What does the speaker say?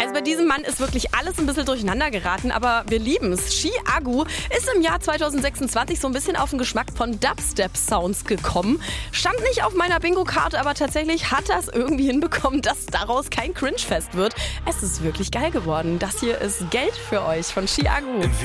Also bei diesem Mann ist wirklich alles ein bisschen durcheinander geraten, aber wir lieben es. Chiago ist im Jahr 2026 so ein bisschen auf den Geschmack von Dubstep-Sounds gekommen. Stand nicht auf meiner Bingo-Karte, aber tatsächlich hat er es irgendwie hinbekommen, dass daraus kein Cringe-Fest wird. Es ist wirklich geil geworden. Das hier ist Geld für euch von Chiago.